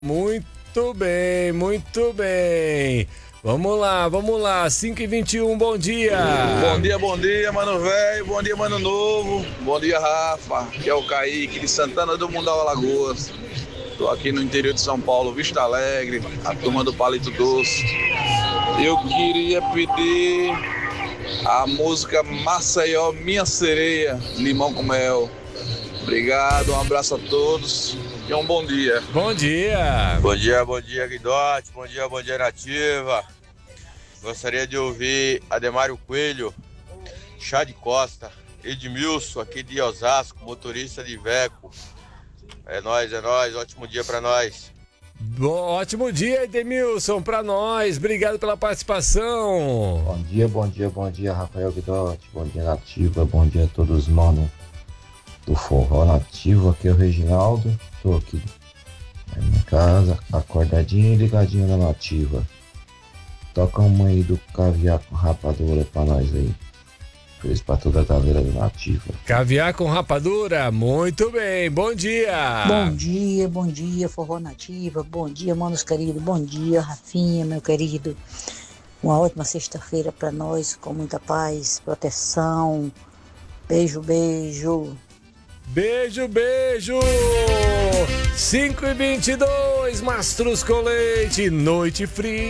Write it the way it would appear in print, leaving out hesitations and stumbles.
Muito bem, muito bem. Vamos lá, 5h21, bom dia. Bom dia, mano velho. Bom dia, mano novo. Bom dia, Rafa. Que é o Kaique de Santana do Mundal, Alagoas. Tô aqui no interior de São Paulo, Vista Alegre, a turma do Palito Doce. Eu queria pedir a música Maceió, Minha Sereia, Limão com Mel. Obrigado, um abraço a todos e um bom dia. Bom dia. Bom dia, Guidote. Bom dia, Nativa. Gostaria de ouvir Ademário Coelho, Chá de Costa, Edmilson, aqui de Osasco, motorista de Iveco. É nóis, ótimo dia pra nós. Ótimo dia, Edmilson, pra nós. Obrigado pela participação. Bom dia, Rafael Guidotti. Bom dia, Nativa. Bom dia a todos os manos do Forró Nativo. Aqui é o Reginaldo. Tô aqui na minha casa, acordadinho e ligadinho na Nativa. Toca uma aí do Caviar com Rapadura pra nós aí. Feliz pra toda a galera do Nativa. Caviar com rapadura, muito bem, bom dia. Bom dia, Forró Nativa. Bom dia, manos queridos. Bom dia, Rafinha, meu querido. Uma ótima sexta-feira pra nós, com muita paz, proteção. Beijo. Beijo. 5h22, Mastruz com Leite, Noite Fria.